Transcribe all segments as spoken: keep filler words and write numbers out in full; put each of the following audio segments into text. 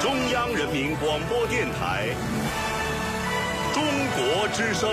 中央人民广播电台中国之声。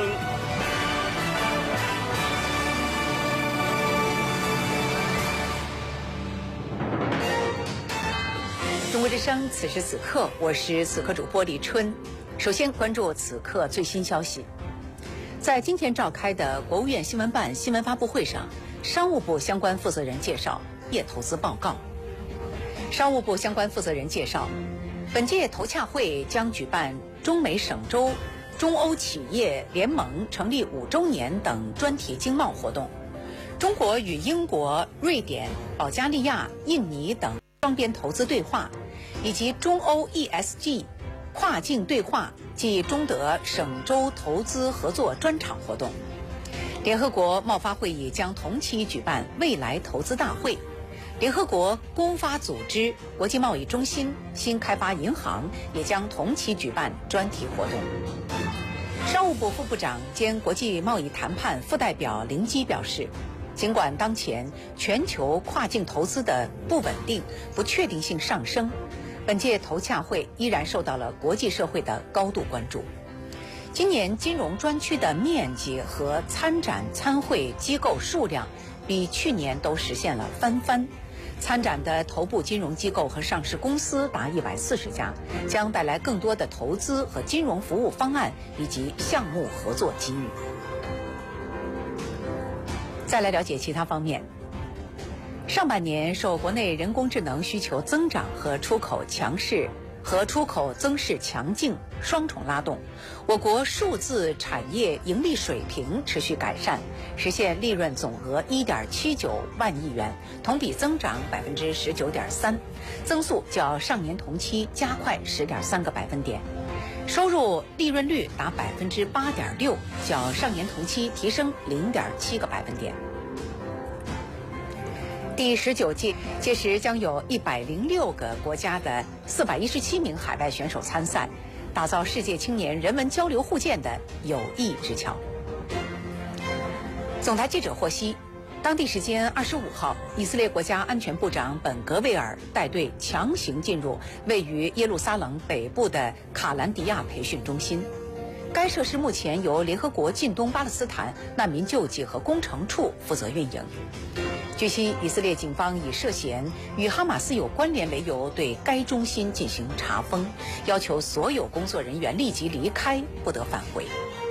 中国之声，此时此刻，我是此刻主播李春。首先关注此刻最新消息。在今天召开的国务院新闻办新闻发布会上，商务部相关负责人介绍业投资报告。商务部相关负责人介绍，本届投洽会将举办中美省州、中欧企业联盟成立五周年等专题经贸活动。中国与英国、瑞典、保加利亚、印尼等双边投资对话，以及中欧 E S G 跨境对话暨中德省州投资合作专场活动。联合国贸发会议将同期举办未来投资大会。联合国公发组织、国际贸易中心、新开发银行也将同期举办专题活动。商务部副部长兼国际贸易谈判副代表林基表示，尽管当前全球跨境投资的不稳定、不确定性上升，本届投洽会依然受到了国际社会的高度关注。今年金融专区的面积和参展参会机构数量比去年都实现了翻番。参展的头部金融机构和上市公司达一百四十家，将带来更多的投资和金融服务方案以及项目合作机遇。再来了解其他方面。上半年受国内人工智能需求增长和出口强势和出口增势强劲双重拉动，我国数字产业盈利水平持续改善，实现利润总额 一点七九万亿元，同比增长 百分之十九点三， 增速较上年同期加快 十点三个百分点。收入利润率达 百分之八点六， 较上年同期提升 零点七个百分点。第十九届届时将有一百零六个国家的四百一十七名海外选手参赛，打造世界青年人文交流互鉴的友谊之桥。总台记者获悉，当地时间二十五号，以色列国家安全部长本·格维尔带队强行进入位于耶路撒冷北部的卡兰迪亚培训中心。该设施目前由联合国近东巴勒斯坦难民救济和工程处负责运营。据悉，以色列警方以涉嫌与哈马斯有关联为由，对该中心进行查封，要求所有工作人员立即离开，不得返回。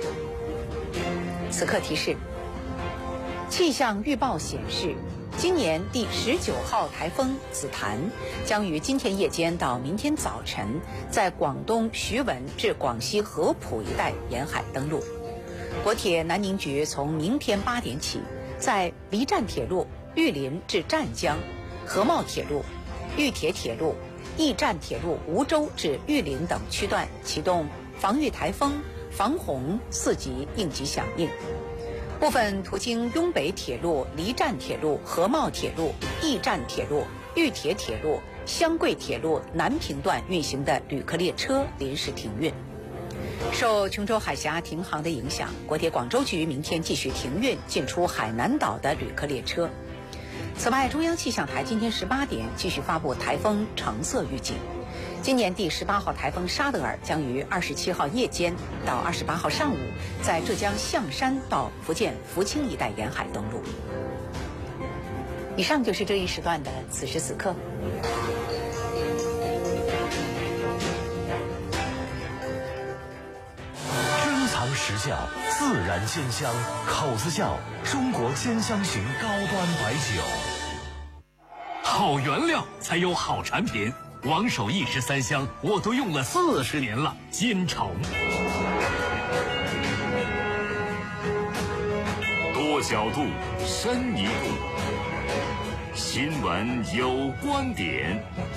此刻提示：气象预报显示，今年第十九号台风紫檀将于今天夜间到明天早晨，在广东徐闻至广西合浦一带沿海登陆。国铁南宁局从明天八点起，在离站铁路玉林至湛江、合茂铁路、玉铁铁路、驿站铁路梧州至玉林等区段启动防御台风、防洪四级应急响应。部分途经雍北铁路、离站铁路、合茂铁路、驿站铁路、玉铁铁路、湘桂铁路南平段运行的旅客列车临时停运。受琼州海峡停航的影响，国铁广州局明天继续停运进出海南岛的旅客列车。此外，中央气象台今天十八点继续发布台风橙色预警。今年第十八号台风沙德尔将于二十七号夜间到二十八号上午，在浙江象山到福建福清一带沿海登陆。以上就是这一时段的此时此刻。 珍藏实窖，自然鲜香，口子窖中国鲜香型高端白酒。 好原料才有好产品，王守一十三香我都用了四十年了，金城。 多角度，深一步。新闻有观点。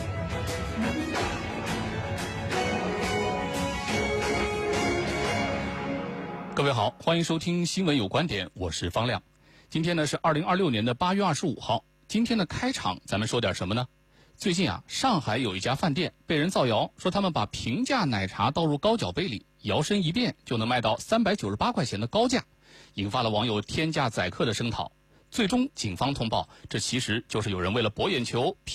各位好，欢迎收听新闻有观点，我是方亮。今天呢是二零二六年的八月二十五号。今天的开场咱们说点什么呢？最近啊，上海有一家饭店被人造谣，说他们把平价奶茶倒入高脚杯里，摇身一变就能卖到三百九十八块钱的高价，引发了网友天价宰客的声讨。最终警方通报，这其实就是有人为了博眼球